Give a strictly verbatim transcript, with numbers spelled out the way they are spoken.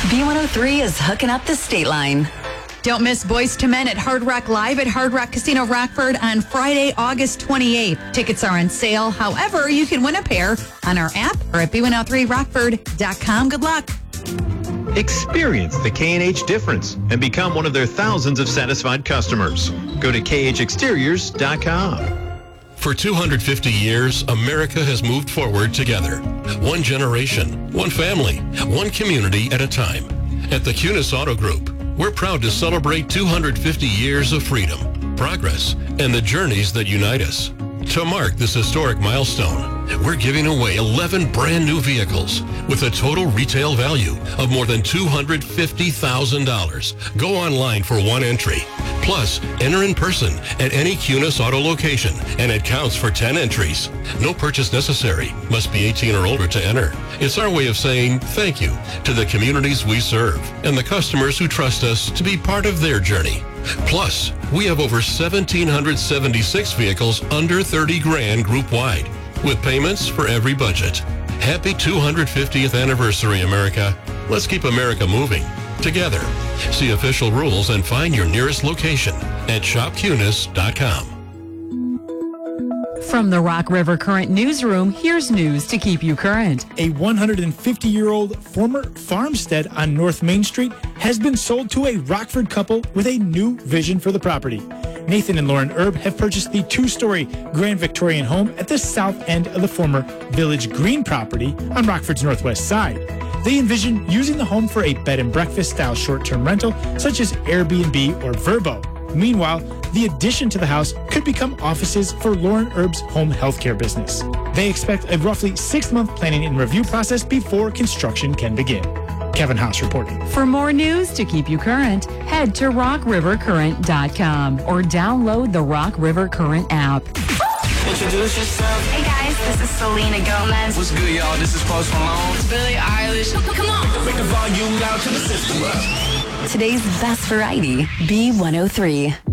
B one oh three is hooking up the state line. Don't miss Boys to Men at Hard Rock Live at Hard Rock Casino Rockford on Friday, August twenty-eighth. Tickets are on sale. However, you can win a pair on our app or at B one oh three rockford dot com. Good luck. Experience the K and H difference and become one of their thousands of satisfied customers. Go to K H exteriors dot com. For two hundred fifty years, America has moved forward together. One generation, one family, one community at a time. At the Cunis Auto Group, we're proud to celebrate two hundred fifty years of freedom, progress, and the journeys that unite us. To mark this historic milestone, we're giving away eleven brand new vehicles with a total retail value of more than two hundred fifty thousand dollars. Go online for one entry. Plus, enter in person at any Cunis Auto location, and it counts for ten entries. No purchase necessary. Must be eighteen or older to enter. It's our way of saying thank you to the communities we serve and the customers who trust us to be part of their journey. Plus, we have over one thousand seven hundred seventy-six vehicles under thirty grand group-wide, with payments for every budget. Happy two hundred fiftieth anniversary, America. Let's keep America moving together. See official rules and find your nearest location at shop cunis dot com. From the Rock River Current Newsroom, here's news to keep you current. A one hundred fifty-year-old former farmstead on North Main Street has been sold to a Rockford couple with a new vision for the property. Nathan and Lauren Erb have purchased the two-story Grand Victorian home at the south end of the former Village Green property on Rockford's northwest side. They envision using the home for a bed and breakfast style short-term rental such as Airbnb or Vrbo. Meanwhile, the addition to the house could become offices for Lauren Erb's home healthcare business. They expect a roughly six-month planning and review process before construction can begin. Kevin Haas reporting. For more news to keep you current, head to rock river current dot com or download the Rock River Current app. Introduce yourself. Hey guys, this is Selena Gomez. What's good, y'all? This is Post Malone. It's Billie Eilish. Come on. Make the volume loud to the system. Today's best variety, B one oh three.